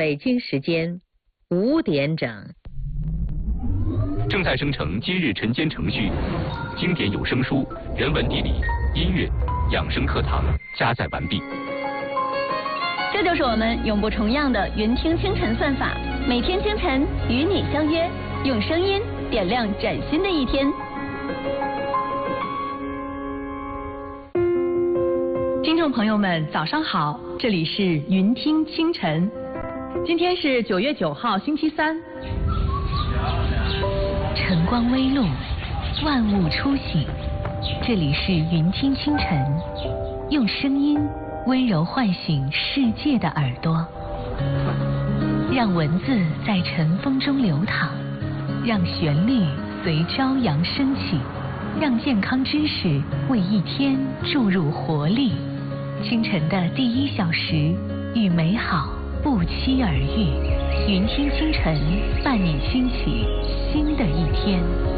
北京时间5点整。 正在生成今日晨间程序，经典有声书、人文地理、音乐、养生课堂加载完毕。 这就是我们永不重样的云听清晨算法，每天清晨与你相约，用声音点亮崭新的一天。 听众朋友们，早上好，这里是云听清晨。今天是9月9号，星期三。 晨光微露，万物初醒。这里是云听清晨，用声音温柔唤醒世界的耳朵，让文字在晨风中流淌，让旋律随朝阳升起，让健康知识为一天注入活力。清晨的第1小时，与美好不期而遇。云听清晨，伴你兴起新的一天。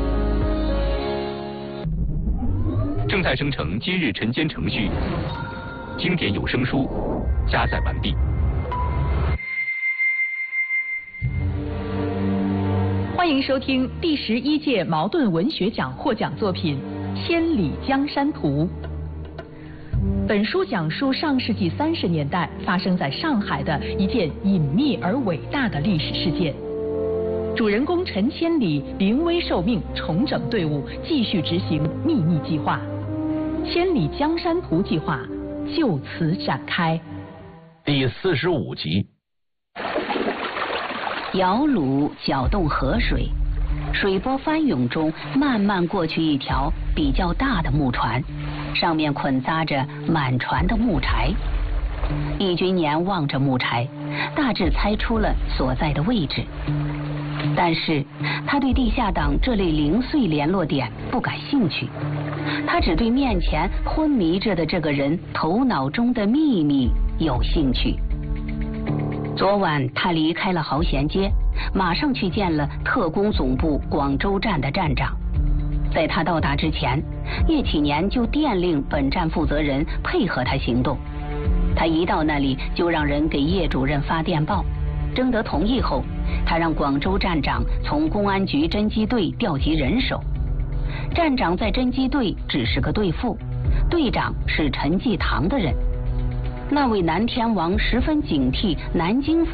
正在生成今日晨间程序，经典有声书加载完毕。 欢迎收听第11届茅盾文学奖获奖作品《千里江山图》。本书讲述上世纪30年代发生在上海的一件隐秘而伟大的历史事件。主人公陈千里临危受命，重整队伍，继续执行秘密计划。千里江山图计划就此展开。 第45集。 摇橹搅动河水，水波翻涌中慢慢过去一条比较大的木船，上面捆扎着满船的木柴。易君年望着木柴，大致猜出了所在的位置，但是他对地下党这类零碎联络点不感兴趣，他只对面前昏迷着的这个人头脑中的秘密有兴趣。昨晚他离开了豪贤街，马上去见了特工总部广州站的站长。在他到达之前，叶启年就电令本站负责人配合他行动。他一到那里就让人给叶主任发电报，征得同意后，他让广州站长从公安局侦缉队调集人手。站长在侦缉队只是个队副，队长是陈济棠的人。那位南天王十分警惕南京